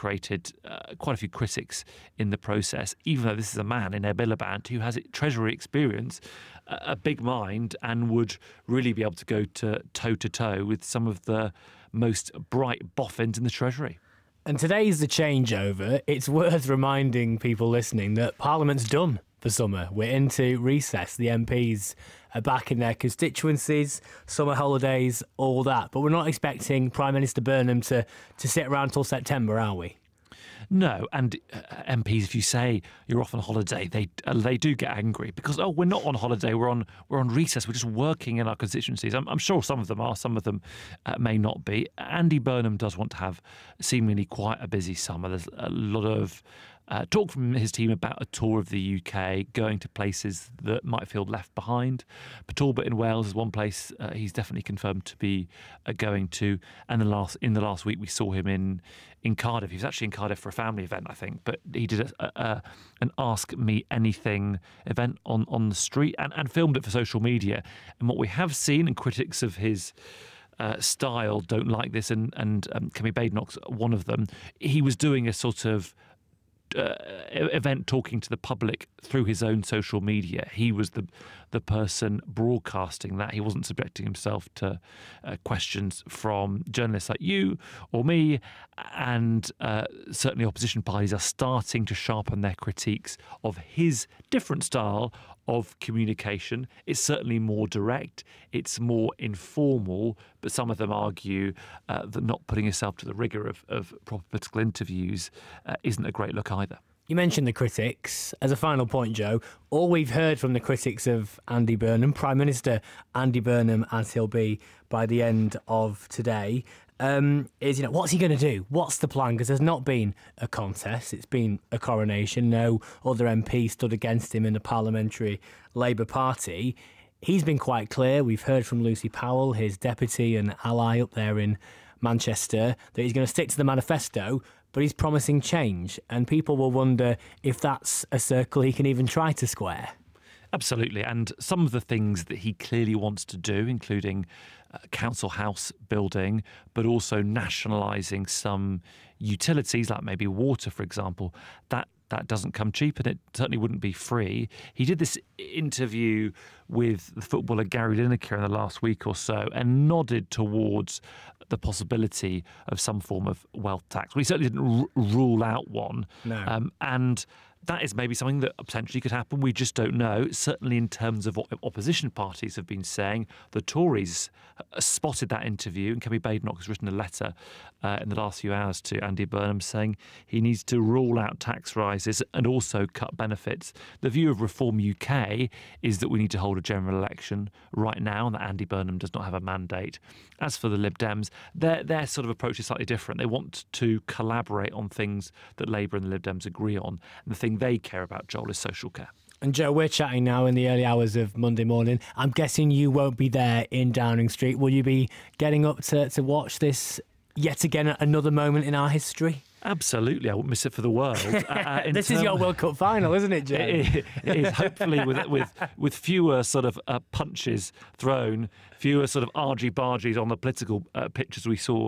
created quite a few critics in the process, even though this is a man in Ed Miliband who has Treasury experience, a big mind, and would really be able to go toe-to-toe with some of the most bright boffins in the Treasury. And today's the changeover. It's worth reminding people listening that Parliament's done for summer. We're into recess. The MPs are back in their constituencies, summer holidays, all that. But we're not expecting Prime Minister Burnham to sit around till September, are we? No, and MPs, if you say you're off on holiday, they do get angry because, we're not on holiday, we're on recess, we're just working in our constituencies. I'm sure some of them are, some of them may not be. Andy Burnham does want to have seemingly quite a busy summer. There's a lot of talk from his team about a tour of the UK, going to places that might feel left behind. Talbot in Wales is one place he's definitely confirmed to be going to. And in the last week, we saw him in Cardiff. He was actually in Cardiff for a family event, I think, but he did an Ask Me Anything event on the street and filmed it for social media. And what we have seen, and critics of his style don't like this, and Kemi Badenoch's one of them, he was doing a sort of event talking to the public through his own social media. He was the person broadcasting that. He wasn't subjecting himself to questions from journalists like you or me, and certainly opposition parties are starting to sharpen their critiques of his different style of communication. It's certainly more direct, it's more informal, but some of them argue that not putting yourself to the rigour of proper political interviews isn't a great look either. You mentioned the critics. As a final point, Joe, all we've heard from the critics of Andy Burnham, Prime Minister Andy Burnham, as he'll be by the end of today, is, what's he going to do? What's the plan? Because there's not been a contest. It's been a coronation. No other MP stood against him in the Parliamentary Labour Party. He's been quite clear. We've heard from Lucy Powell, his deputy and ally up there in Manchester, that he's going to stick to the manifesto, but he's promising change. And people will wonder if that's a circle he can even try to square. Absolutely. And some of the things that he clearly wants to do, including council house building, but also nationalising some utilities like maybe water, for example, that doesn't come cheap, and it certainly wouldn't be free. He did this interview with the footballer Gary Lineker in the last week or so and nodded towards the possibility of some form of wealth tax. Well, he certainly didn't rule out one. No. And that is maybe something that potentially could happen. We just don't know. Certainly in terms of what opposition parties have been saying, the Tories spotted that interview, and Kemi Badenoch has written a letter in the last few hours to Andy Burnham saying he needs to rule out tax rises and also cut benefits. The view of Reform UK is that we need to hold a general election right now and that Andy Burnham does not have a mandate. As for the Lib Dems, their sort of approach is slightly different. They want to collaborate on things that Labour and the Lib Dems agree on. And the thing they care about, Joel, is social care. And Joe, we're chatting now in the early hours of Monday morning. I'm guessing you won't be there in Downing Street. Will you be getting up to watch this yet again, another moment in our history? Absolutely, I wouldn't miss it for the world. This is your World Cup final, isn't it, Joe? It is, hopefully with fewer sort of punches thrown, fewer sort of argy-bargies on the political pitch as we saw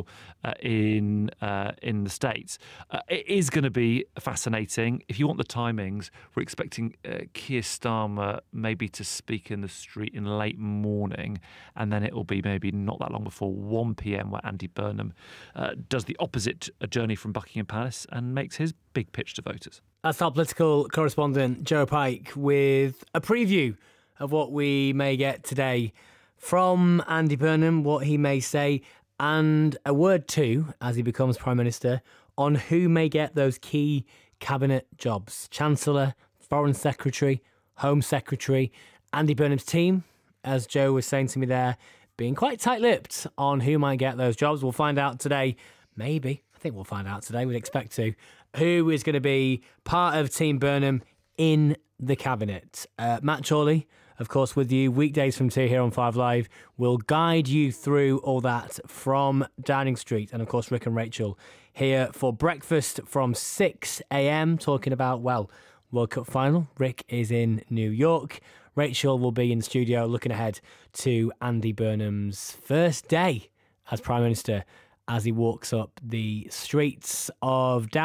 in the States. It is going to be fascinating. If you want the timings, we're expecting Keir Starmer maybe to speak in the street in late morning, and then it will be maybe not that long before 1 p.m. where Andy Burnham does the opposite journey from Buckingham Palace and makes his big pitch to voters. That's our political correspondent, Joe Pike, with a preview of what we may get today from Andy Burnham, what he may say, and a word too, as he becomes Prime Minister, on who may get those key cabinet jobs. Chancellor, Foreign Secretary, Home Secretary. Andy Burnham's team, as Joe was saying to me there, being quite tight-lipped on who might get those jobs. We'll find out today, maybe. I think we'll find out today, we'd expect to, who is going to be part of Team Burnham in the cabinet. Matt Chorley, of course, with you weekdays from 2 here on 5 Live, will guide you through all that from Downing Street. And of course, Rick and Rachel here for breakfast from 6 a.m. talking about, well, World Cup final. Rick is in New York. Rachel will be in the studio looking ahead to Andy Burnham's first day as Prime Minister as he walks up the streets of Downing